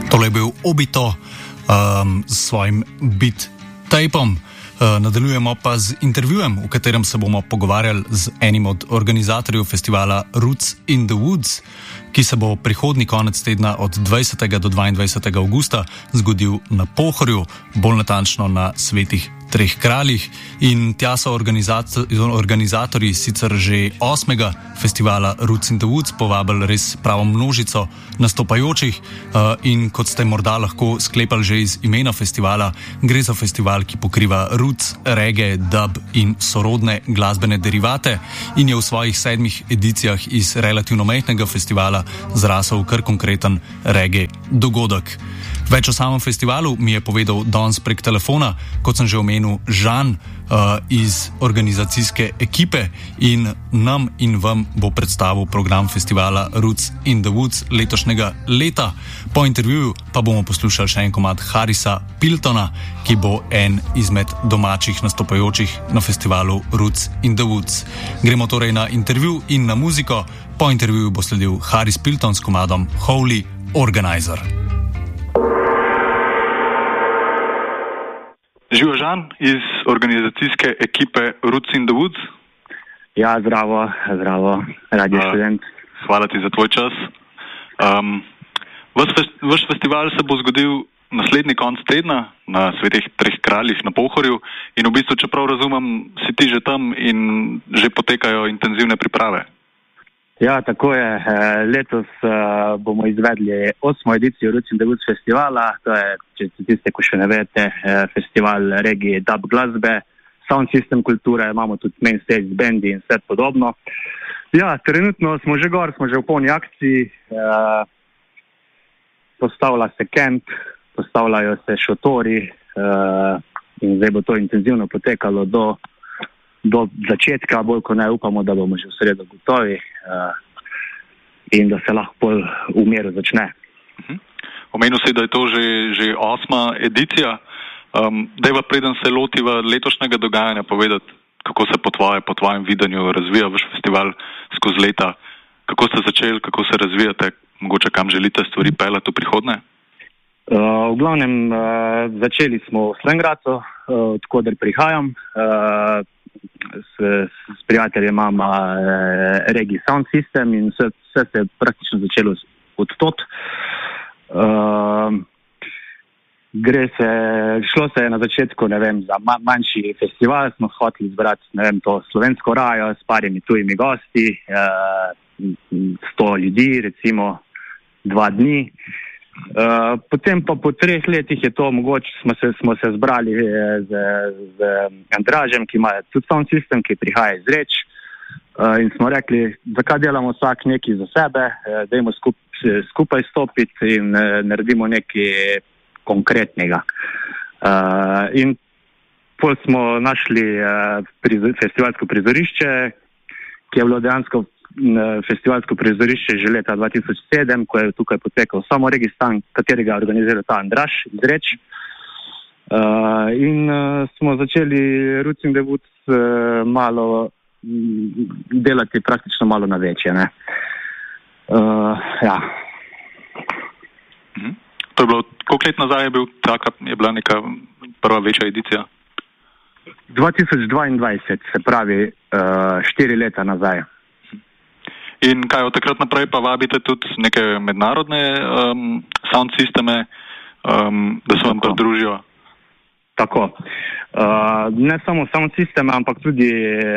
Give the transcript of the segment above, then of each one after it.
Tole je bil Obito s svojim beat tapom. Nadaljujemo pa z intervjujem, v katerem se bomo pogovarjali z enim od organizatorjev festivala Roots in the Woods, ki se bo prihodnji konec tedna od 20. do 22. avgusta zgodil na Pohorju, bolj natančno na Svetih treh kraljih. In tja so organizatorji sicer že 8. festivala Roots in the Woods povabili res pravo množico nastopajočih in kot ste morda lahko sklepali že iz imena festivala, gre za festival, ki pokriva roots, reggae, dub in sorodne glasbene derivate in je v svojih 7 edicijah iz relativno majhnega festivala zrasel kar konkreten reggae dogodek. Več o samem festivalu mi je povedal danes prek telefona, kot sem že omenil, Žan iz organizacijske ekipe in nam in vam bo predstavil program festivala Roots in the Woods letošnjega leta. Po intervjuju pa bomo poslušali še en komad Harrisa Piltona, ki bo en izmed domačih nastopajočih na festivalu Roots in the Woods. Gremo torej na intervju in na muziko. Po intervjuju bo sledil Harris Pilton s komadom Holy Organizer. Živo Žan iz organizacijske ekipe Roots in the Woods. Ja, zdravo, Radio Študent. Hvala ti za tvoj čas. Vaš festival se bo zgodil naslednji konc tedna na Svetih treh kraljih na Pohorju in v bistvu, čeprav razumem, si ti že tam in že potekajo intenzivne priprave. Ja, tako je. Letos bomo izvedli 8. edicijo Roots in the Woods festivala. To je, če tiste, ko še ne veste, festival reggae, dub glasbe, sound system kulture, imamo tudi main stage bendi in vse podobno. Ja, trenutno smo že gor, smo že v polni akciji. Postavlja se kemp, postavljajo se šotori in zdaj bo to intenzivno potekalo do začetka, bolj ko ne upamo, da bomo že v sredo gotovi in da se lahko v miru začne. Omenil si, da je to že 8. edicija. Dajva, preden se lotiva letošnjega dogajanja, povedati, kako se po tvojem videnju razvija vaš festival skozi leta. Kako ste začeli, kako se razvijate, mogoče kam želite stvari peljati v prihodnje? V glavnem, začeli smo v Slovenj Gradcu, odkoder prihajam. S prijateljem imam reggae sound system in vse se je praktično začelo odtot. Šlo se je na začetku, za manjši festival, smo hoteli zbrati, to slovensko rajo s parimi tujimi gosti, 100 ljudi, recimo 2 dni. Potem pa po 3 letih je to mogoče, smo se zbrali z Andražem, ki ima tudi sound system, ki prihaja iz Reč, in smo rekli, zakaj delamo vsak nekaj za sebe, dajmo skupaj stopiti in naredimo nekaj konkretnega. In pol smo našli festivalsko prizorišče, ki je bilo dejansko festivalsko prizorišče že leta 2007, ko je tukaj potekal samo Registan, katerega organizira ta Andraž iz Reč. In smo začeli Roots in the Woods malo delati praktično malo na večje. Ja. To je bilo, koliko let nazaj je bila neka prva večja edicija? 2022, se pravi 4 leta nazaj. In kaj od takrat naprej pa vabite tudi neke mednarodne sound sisteme, da se vam pridružijo? Tako. Ne samo sound sisteme, ampak tudi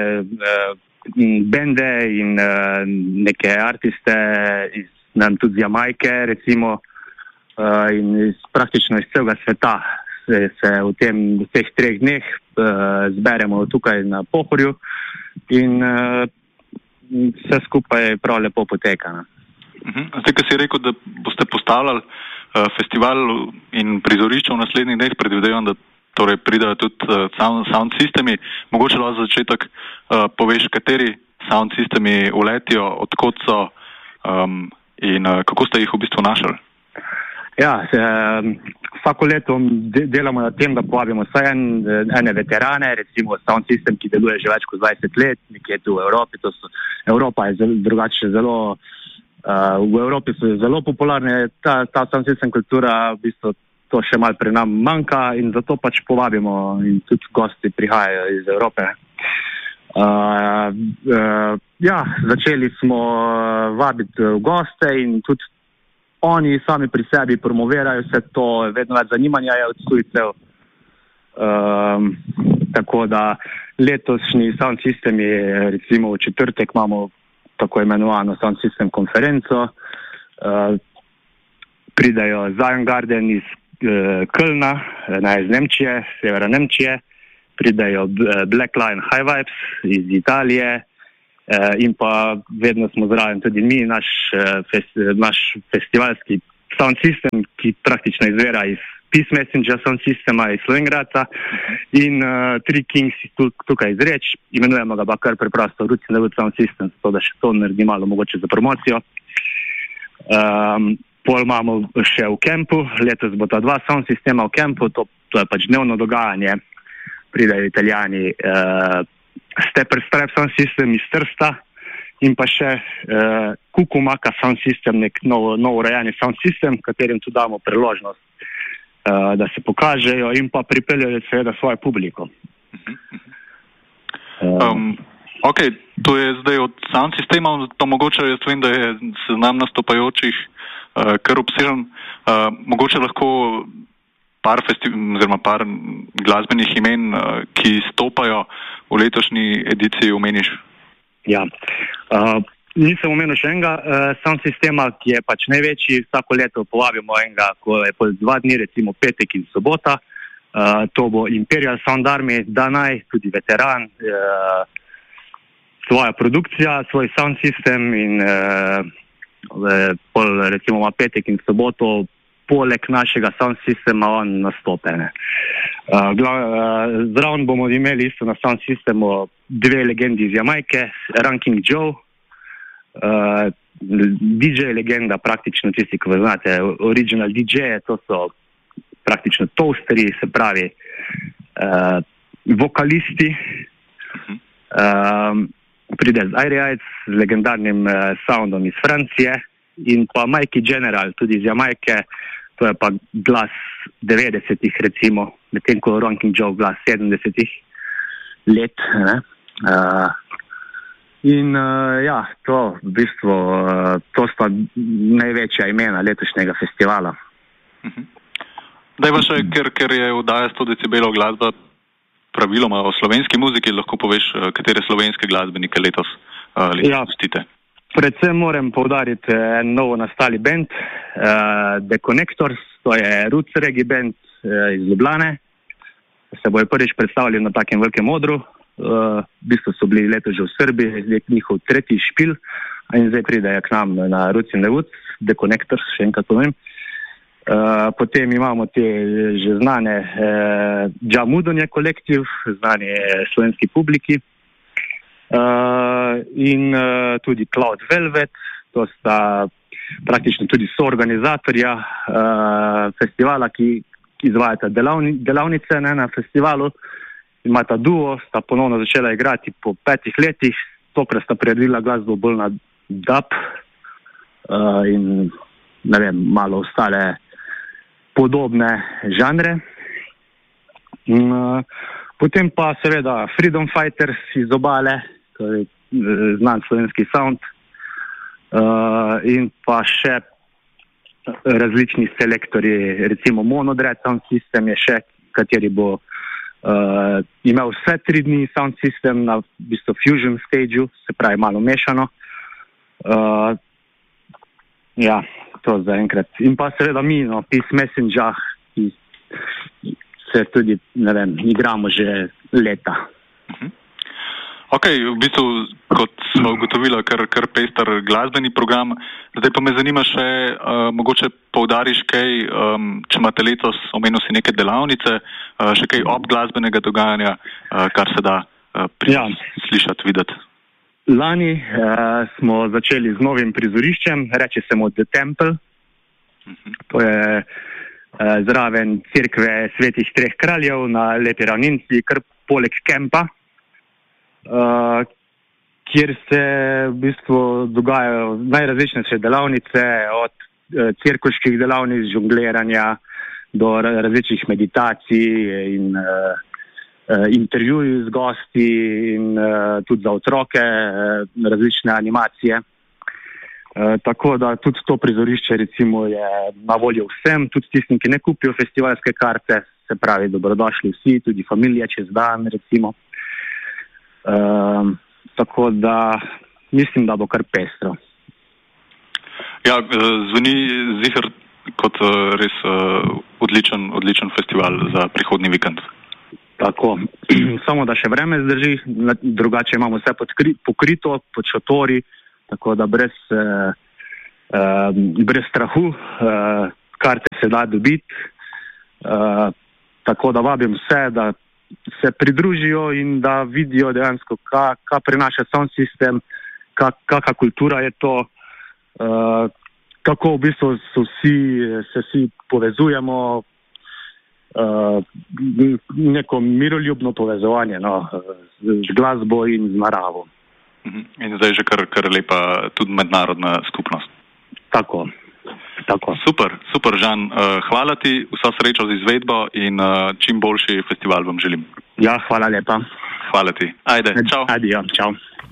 bende in neke artiste tudi z Jamajke, recimo, in praktično iz celega sveta se v teh 3 dneh zberemo tukaj na Pohorju in vse skupaj prav lepo poteka. Zdaj, ko si rekel, da boste postavljali festival in prizorišče v naslednjih dneh, predvidevam, da torej pridajo tudi sound sistemi. Mogoče lahko za začetek poveš, kateri sound sistemi uletijo, odkot so in kako ste jih v bistvu našli? Ja, vsako leto delamo na tem, da povabimo vsaj ene veterane, recimo sound system, ki deluje že več kot 20 let, nekje tu v Evropi. Evropa je drugače zelo V Evropi so zelo popularne, ta sound system kultura, v bistvu to še malo pri nam manjka in zato pač povabimo in tudi gosti prihajajo iz Evrope. Začeli smo vabiti goste in tudi oni sami pri sebi promovirajo vse to, vedno več zanimanja je od tujcev. Tako da letošnji sound systemi, recimo v četrtek imamo tako imenovano sound system konferenco, pridajo Zion Garden iz Kölna, iz Nemčije, severa Nemčije, pridajo Black Lion High Vibes iz Italije in pa vedno smo zraven tudi mi, naš festivalski sound system, ki praktično izvira iz Peace Messenger sound sistema iz Slovengradca in Three Kings tukaj izreč, imenujemo ga pa kar preprosto Roots in the Woods sound system, zato da še to naredi malo mogoče za promocijo. Pol imamo še v kempu, letos bo ta 2 sound sistema v kempu, to je pač dnevno dogajanje, pridajo Italijani Stepper Strap sound system iz Trsta in pa še Kukumaka sound system, nek novo urejeni sound system, katerim tu damo priložnost, da se pokažejo in pa pripeljajo seveda svojo publiko. Ok, to je zdaj od sound sistema, pa mogoče jaz vem, da je seznam nastopajočih kar obsežen. Mogoče lahko par glasbenih imen, ki stopajo v letošnji ediciji, omeniš? Ja, nisem omenil še enega sound sistema, ki je pač največji. Vsako leto povabimo enega, ko je po 2 dni, recimo petek in sobota. To bo Imperial Sound Army, Danaj, tudi veteran, svoja produkcija, svoj sound system in recimo ima petek in soboto, poleg našega sound sistema on nastopene. Zraven bomo imeli isto na sound sistemu 2 legendi iz Jamajke, Ranking Joe, DJ legenda, praktično tisti, ko znate, original DJ, to so praktično toasteri, se pravi vokalisti. Pride z Aireites, z legendarnim soundom iz Francije in pa Mikey General, tudi iz Jamajke, to je pa glas 90-ih recimo, medtem ko Ranking Joe glas 70-ih let, ne? To v bistvu to sta največja imena letošnjega festivala. Dajva še, ker je oddaja 100 decibelov glasba praviloma o slovenski muziki, lahko poveš, katere slovenske glasbenike letos gostite? Predvsem moram poudariti en novo nastali band, The Connectors, to je Roots reggae band iz Ljubljane. Se bojo prvič predstavili na takem velikem odru. V bistvu so bili letos že v Srbiji, je njihov 3. špil in zdaj pridejo k nam na Roots in the Woods, The Connectors, še enkrat povem. Potem imamo te že znane Džamudonje kolektiv, znani slovenski publiki, in tudi Cloud Velvet, to sta praktično tudi soorganizatorja festivala, ki izvajata delavnice na festivalu. Imata duo, sta ponovno začela igrati po 5 letih, tokrat sta priredila glasbo bolj na dub in ne vem, malo ostale podobne žanre. Potem pa seveda Freedom Fighters iz Obale, to je znan slovenski sound, in pa še različni selektori, recimo Monodread sound system je še, kateri bo imel vse 3 dni sound system na v bistvu fusion stageu, se pravi malo mešano. To za enkrat. In pa seveda mi, Peace Messenger, ki se tudi, ne vem, igramo že leta. Ok, v bistvu, kot smo ugotovili, kar pester glasbeni program. Zdaj pa me zanima še, mogoče poudariš kaj, če imate letos, omenil si neke delavnice, še kaj ob glasbenega dogajanja, kar se da slišati, videti. Lani smo začeli z novim prizoriščem, reče se mu The Temple. To je zraven cerkve Svetih treh kraljev na Lepi ravnici, kar poleg kempa, kjer se v bistvu dogajajo najrazličnejše delavnice, od cirkuških delavnic, žongliranja do različnih meditacij in intervjuji z gosti in tudi za otroke različne animacije. Tako da tudi to prizorišče recimo je na voljo vsem, tudi tistim, ki ne kupijo festivalske karte, se pravi dobrodošli vsi, tudi familija čez dan recimo. Tako da mislim, da bo kar pestro. Ja, zveni ziher kot res odličen festival za prihodnji vikend. Tako, samo da še vreme zdrži, drugače imamo vse pokrito, pod šotori, tako da brez strahu, karte se da dobiti, tako da vabim vse, da se pridružijo in da vidijo dejansko, kaj prinaša sound system, kakšna kultura je to, kako v bistvu se vsi povezujemo, neko miroljubno povezovanje z glasbo in z naravo. In zdaj že kar lepa tudi mednarodna skupnost. Tako. Super, Žan. Hvala ti, vsa sreča z izvedbo in čim boljši festival vam želim. Ja, hvala lepa. Hvala ti. Ajde, čau. Adijo, čau.